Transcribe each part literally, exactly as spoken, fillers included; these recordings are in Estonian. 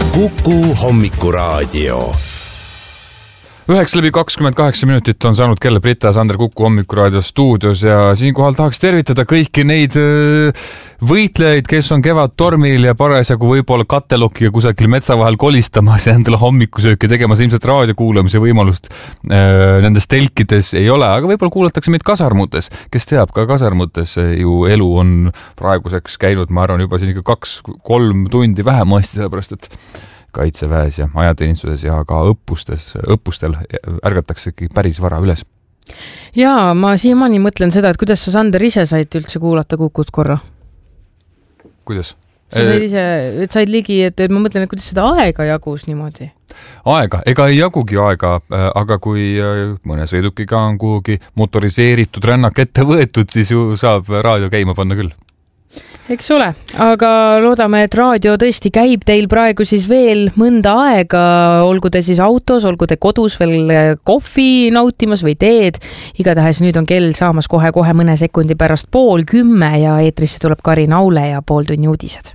Kuku hommikuraadio. Üheks läbi kakskümmend kaheksa minutit on saanud kella Brita Sander Kuku hommikuraadio stuudios ja siinkohal tahaks tervitada kõiki neid võitlejaid, kes on kevad tormil ja parasjagu võib-olla kattelokiga kusagil metsa vahel kolistamas ja endale hommikusööki tegemas. Ilmselt raadio kuulamise võimalust nendes telkides ei ole, aga võib-olla kuulatakse meid kasarmutes. Kes teab, ka kasarmutes ju elu on praeguseks käinud, ma arvan, juba siin ikka kaks, kolm tundi vähemasti, sellepärast et kaitseväes ja ajateenistuses ja ka õppustes, õppustel ärgataksegi päris vara üles. Jaa, ma siiamaani mõtlen seda, et kuidas sa, Sander, ise said üldse kuulata Kukut korra? Kuidas? Sa said ise, et said ligi, et, et ma mõtlen, et kuidas seda aega jagus niimoodi? Aega, ega ei jagugi aega, aga kui mõne sõidukiga on kuhugi motoriseeritud rännak ette võetud, siis ju saab raadio käima panna küll. Eks ole, aga loodame, et raadio tõesti käib teil praegu siis veel mõnda aega, olgu te siis autos, olgu te kodus veel kohvi nautimas või teed. Igatahes nüüd on kell saamas kohe-kohe mõne sekundi pärast pool kümme ja eetrisse tuleb Karin Aule ja pool tunni uudised.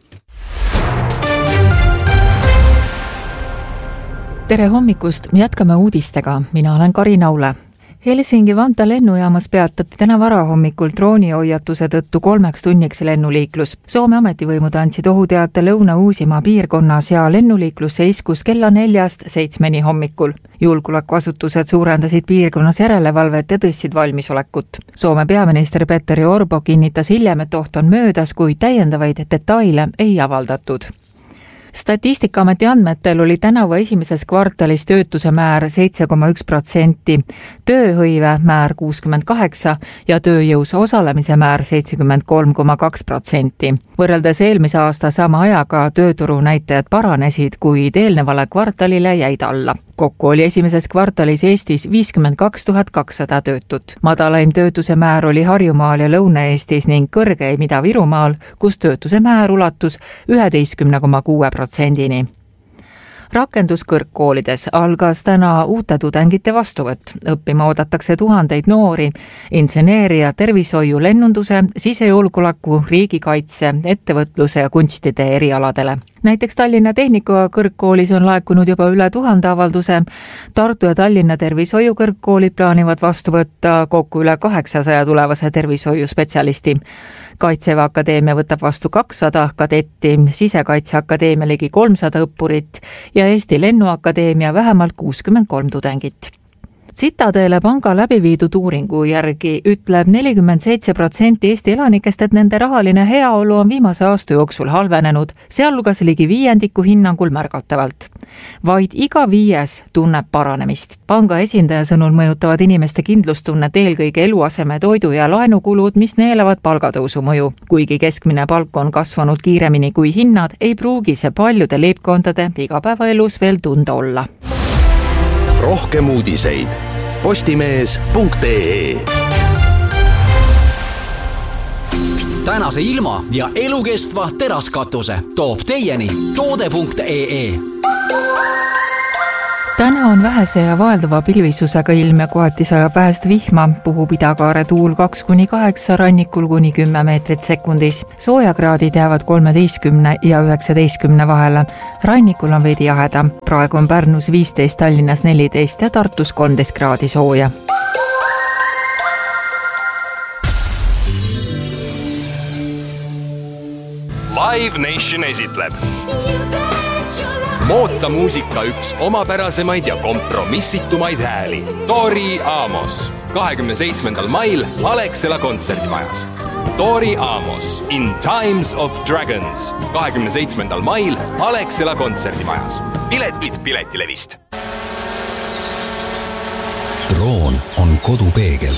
Tere hommikust, jätkame uudistega. Mina olen Karin Aule. Helsingi-Vanta lennujaamas peatati täna varahommikul droonihoiatuse tõttu kolmeks tunniks lennuliiklus. Soome ametivõimud andsid ohuteate Lõuna-Uusimaa piirkonnas ja lennuliiklus seiskus kella neljast seitsmeni hommikul. Julgeolekuasutused suurendasid piirkonnas järelevalvet ja tõstsid valmisolekut. Soome peaminister Petteri Orpo kinnitas hiljem, et oht on möödas, kui täiendavaid detaile ei avaldatud. Statistikaameti andmetel oli tänavu esimeses kvartalis töötuse määr seitse koma üks protsenti, tööhõive määr kuuskümmend kaheksa ja tööjõus osalemise määr seitsekümmend kolm koma kaks protsenti. Võrreldes eelmise aasta sama ajaga tööturu näitajad paranesid, kuid eelnevale kvartalile jäid alla. Kokku oli esimeses kvartalis Eestis viiskümmend kaks tuhat kakssada töötut. Madalaim töötuse määr oli Harjumaal ja Lõuna-Eestis ning kõrgeim Ida-Virumaal, kus töötuse määr ulatus üheteistkümne koma kuue protsendini. Rakenduskõrgkoolides algas täna uute tudengite vastuvõtt. Õppima oodatakse tuhandeid noori, inseneeria, tervishoiu, lennunduse, sisejulgeoleku, riigikaitse, ettevõtluse ja kunstide erialadele. Näiteks Tallinna Tehnikakõrgkoolis on laekunud juba üle tuhande avalduse. Tartu ja Tallinna tervishoiukõrgkoolid plaanivad vastu võtta kokku üle kaheksasaja tulevase tervishoiuspetsialisti. Kaitseväe Akadeemia võtab vastu kakssada kadetti, Sisekaitseakadeemia ligi kolmsada õppurit ja Eesti Lennuakadeemia vähemalt kuuskümmend kolm tudengit. Citadele panga läbiviidud uuringu järgi ütleb nelikümmend seitse protsenti Eesti elanikest, et nende rahaline heaolu on viimase aasta jooksul halvenenud, sealhulgas ligi viiendiku hinnangul märgatavalt. Vaid iga viies tunneb paranemist. Panga esindaja sõnul mõjutavad inimeste kindlustunnet eelkõige eluaseme, toidu ja laenukulud, mis neelavad palgatõusu mõju. Kuigi keskmine palk on kasvanud kiiremini kui hinnad, ei pruugi see paljude leibkondade igapäevaelus veel tunda olla. Rohkem uudiseid postimees punkt ee. Tänase ilma ja elukestva teraskatuse toob teieni toode punkt ee. Täna on vähese ja vaelduva pilvisusega ilm ja kohati sajab vähest vihma, puhub idakaare tuul kaks kuni kaheksa, rannikul kuni kümme meetrit sekundis. Soojakraadid jäävad kolmeteistkümne ja üheksateistkümne vahele. Rannikul on veidi jaheda. Praegu on Pärnus viisteist, Tallinnas neliteist ja Tartus kolmteist kraadi sooja. Live Nation esitleb moodsa muusika üks omapärasemaid ja kompromissitumaid hääli. Tori Amos. kahekümne seitsmendal mail Alexela kontserdimajas. Tori Amos in Times of Dragons. kahekümne seitsmendal mail Alexela kontserdimajas. Piletid Piletilevist. Droon on kodupeegel.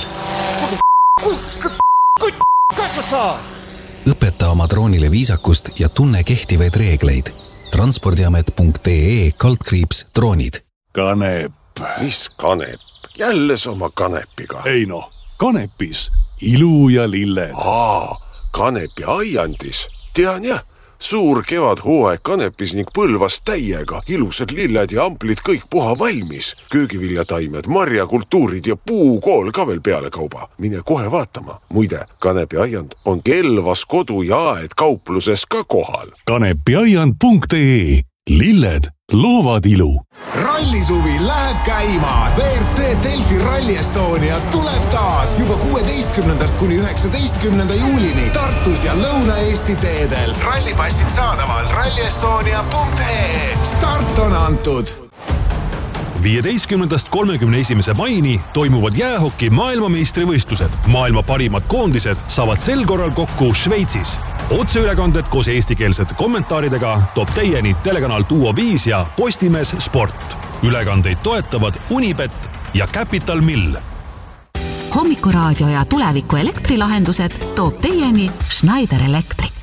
Õpeta oma droonile viisakust ja tunne kehtivaid reegleid. Transpordiamet punkt ee kaldkriips droonid. Kanep. Mis kanep? Jälle sama kanepiga. Ei no, kanepis ilu ja lilled. Aa, kanepi aiandis. Tean jah, suur kevad hooaeg kanepis ning Põlvas täiega. Ilusad lilled ja amplid kõik puha valmis. Köögiviljataimed, marjakultuurid ja puukool ka veel peale kauba. Mine kohe vaatama. Muide, kanepi aiand on Kelvas kodu ja aed kaupluses ka kohal. kanepiaiand punkt ee. lilled loovad ilu. Rallisuvi läheb käima. V R C Delfi Rally Estonia tuleb taas juba kuueteistkümnendast kuni üheksateistkümnenda juulini Tartus ja Lõuna-Eesti teedel. Rallipassid saadaval rallyestonia punkt ee. Start on antud. viieteistkümnendast kolmekümne esimese maini toimuvad jäähoki maailmameistrivõistlused. Maailma parimad koondised saavad sel korral kokku Šveitsis. Otseülekanded koos eestikeelsete kommentaaridega toob teieni telekanal Duo viis ja Postimees Sport. Ülekandeid toetavad Unibet ja Capital Mill. Hommikuraadio ja tuleviku elektrilahendused toob teieni Schneider Electric.